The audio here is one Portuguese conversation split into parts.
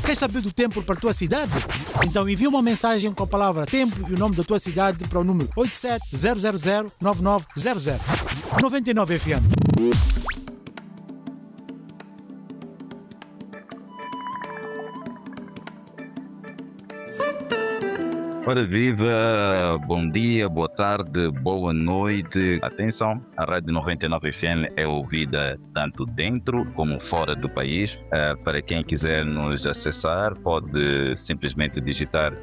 Quer saber do tempo para a tua cidade? Então envia uma mensagem com a palavra tempo e o nome da tua cidade para o número 87-000-9900. 99 FM. Ora viva, bom dia, boa tarde, boa noite. Atenção, a Rádio 99 FM é ouvida tanto dentro como fora do país. Para quem quiser nos acessar, pode simplesmente digitar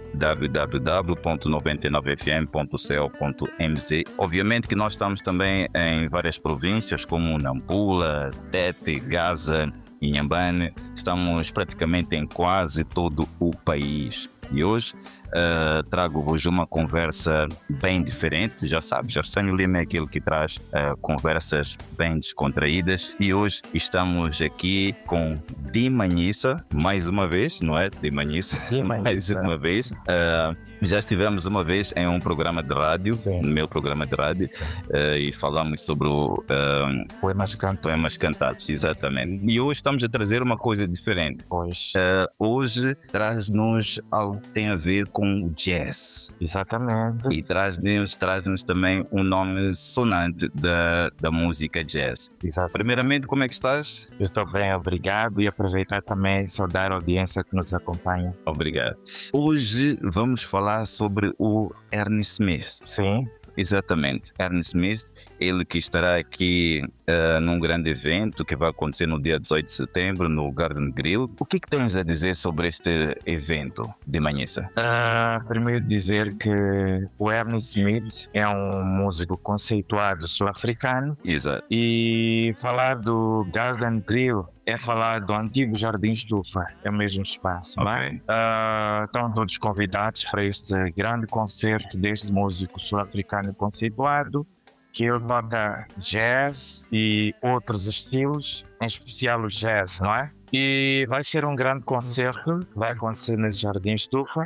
www.99fm.co.mz. Obviamente que nós estamos também em várias províncias como Nampula, Tete, Gaza, Inhambane. Estamos praticamente em quase todo o país. E hoje trago-vos uma conversa bem diferente. Já sabes, Arsenio Lima é aquele que traz conversas bem descontraídas. E hoje estamos aqui com Di Manhissa, mais uma vez, não é? Di Manhissa, mais uma vez. Já estivemos uma vez em um programa de rádio, no meu programa de rádio, e falamos sobre o Poemas cantados, exatamente. E hoje estamos a trazer uma coisa diferente. Hoje traz-nos algo que tem a ver com o jazz. Exatamente. E traz-nos também um nome sonante da música jazz. Exato. Primeiramente, como é que estás? Eu estou bem, obrigado. E aproveitar também e saudar a audiência que nos acompanha. Obrigado. Hoje vamos falar sobre o Ernie Smith. Sim. Exatamente, Ernie Smith, ele que estará aqui num grande evento que vai acontecer no dia 18 de setembro no Garden Grill. O que tens a dizer sobre este evento, Di Manhissa? Primeiro dizer que o Ernie Smith é um músico conceituado sul-africano. Exato. E falar do Garden Grill é falar do antigo Jardim Estufa, é o mesmo espaço. Okay. Estão todos convidados para este grande concerto deste músico sul-africano conceituado, que ele toca jazz e outros estilos, em especial o jazz, não é? E vai ser um grande concerto, vai acontecer nesse Jardim Estufa.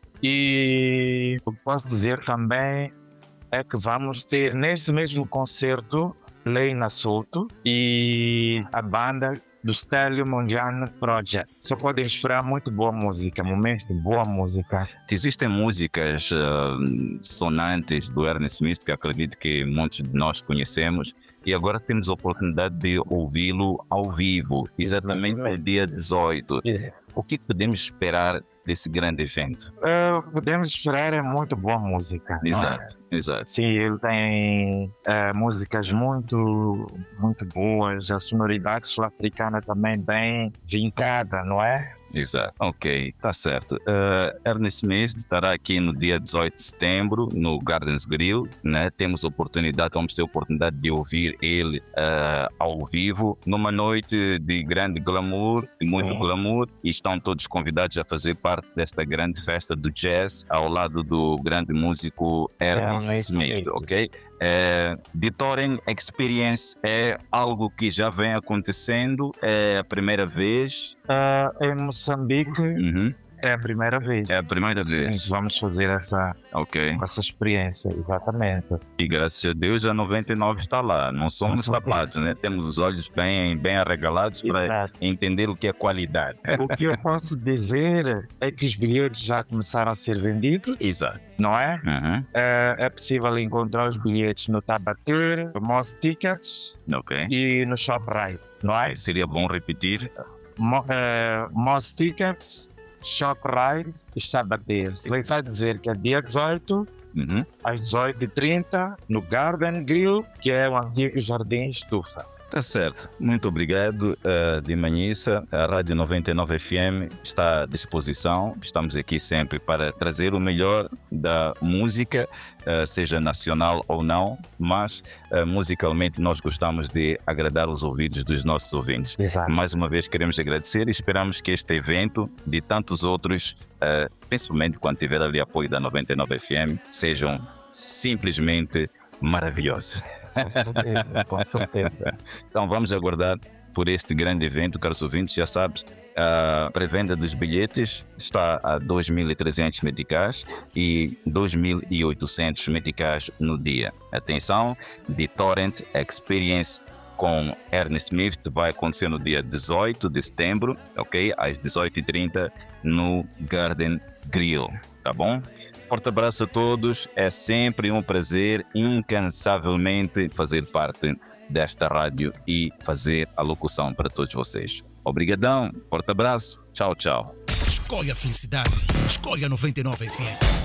E o que posso dizer também é que vamos ter neste mesmo concerto Leina Souto e a banda do Stélio Mondiano Project. Só podem esperar muito boa música, momentos de boa música. Existem músicas sonantes do Ernie Smith que acredito que muitos de nós conhecemos e agora temos a oportunidade de ouvi-lo ao vivo, exatamente no dia 18. O que podemos esperar desse grande evento? Podemos esperar muito boa música. Exato, exato. Sim, ele tem músicas muito boas, a sonoridade sul-africana também bem vincada, não é? Exato, ok, tá certo. Ernie Smith estará aqui no dia 18 de setembro no Gardens Grill, né? Vamos ter a oportunidade de ouvir ele ao vivo numa noite de grande glamour, muito glamour, e estão todos convidados a fazer parte desta grande festa do jazz ao lado do grande músico Ernie Smith, ok? The Touring Experience é algo que já vem acontecendo, é a primeira vez? Em Moçambique é a primeira vez. É a primeira vez. Vamos fazer essa experiência, exatamente. E graças a Deus a 99 está lá, não somos tapados, né? Temos os olhos bem arregalados para entender o que é qualidade. O que eu posso dizer é que os bilhetes já começaram a ser vendidos. Exato. Não é? É possível encontrar os bilhetes no Tabater, no Moss Tickets e no ShopRite, não é? Seria bom repetir. Moss Tickets, ShopRite e Tabater. Ele vai dizer que é dia 18, às 18h30, no Garden Grill, que é o antigo Jardim Estufa. Tá certo. Muito obrigado, Di Manhissa. A Rádio 99 FM está à disposição. Estamos aqui sempre para trazer o melhor da música, seja nacional ou não, mas musicalmente nós gostamos de agradar os ouvidos dos nossos ouvintes. Exato. Mais uma vez queremos agradecer e esperamos que este evento, de tantos outros, principalmente quando tiver ali apoio da 99 FM, sejam simplesmente maravilhosos. Com certeza. Então vamos aguardar por este grande evento, caros ouvintes. Já sabes, a pré-venda dos bilhetes está a 2.300 meticais e 2.800 meticais no dia. Atenção, The Torrent Experience com Ernest Smith vai acontecer no dia 18 de setembro, ok? Às 18h30 no Garden Grill, tá bom? Forte abraço a todos, é sempre um prazer incansavelmente fazer parte desta rádio e fazer a locução para todos vocês. Obrigadão, forte abraço, tchau, tchau. Escolha a felicidade, escolha 99 FM.